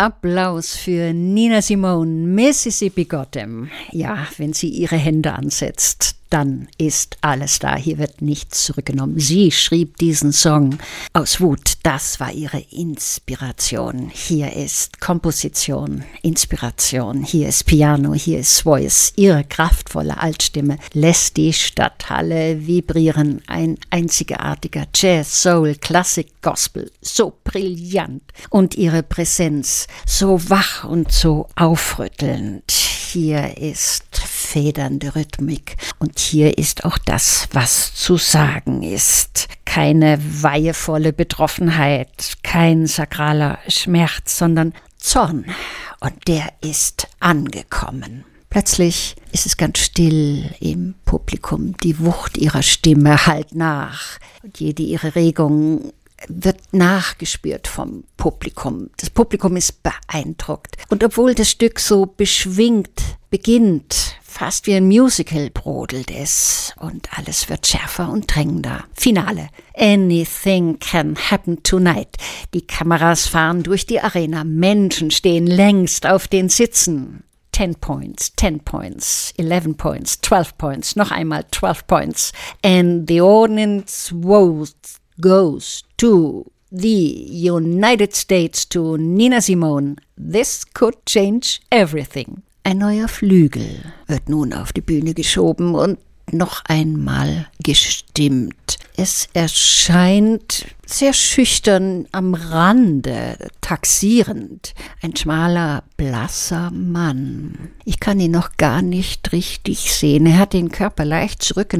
Applaus für Nina Simone, Mississippi Goddam. Ja, wenn sie ihre Hände ansetzt, dann ist alles da. Hier wird nichts zurückgenommen. Sie schrieb diesen Song aus Wut. Das war ihre Inspiration. Hier ist Komposition, Inspiration. Hier ist Piano, hier ist Voice. Ihre kraftvolle Altstimme lässt die Stadthalle vibrieren. Ein einzigartiger Jazz, Soul, Klassik, Gospel. So brillant. Und ihre Präsenz so wach und so aufrüttelnd. Hier ist federnde Rhythmik und hier ist auch das, was zu sagen ist. Keine weihevolle Betroffenheit, kein sakraler Schmerz, sondern Zorn. Und der ist angekommen. Plötzlich ist es ganz still im Publikum. Die Wucht ihrer Stimme hallt nach. Und jede ihre Regung wird nachgespürt vom Publikum. Das Publikum ist beeindruckt. Und obwohl das Stück so beschwingt beginnt, fast wie ein Musical, brodelt es und alles wird schärfer und drängender. Finale. Anything can happen tonight. Die Kameras fahren durch die Arena. Menschen stehen längst auf den Sitzen. 10 points, 10 points, 11 points, 12 points, noch einmal 12 points. And the audience goes to the United States, to Nina Simone. This could change everything. Ein neuer Flügel wird nun auf die Bühne geschoben und noch einmal gestimmt. Es erscheint sehr schüchtern am Rande, taxierend. Ein schmaler, blasser Mann. Ich kann ihn noch gar nicht richtig sehen. Er hat den Körper leicht zurück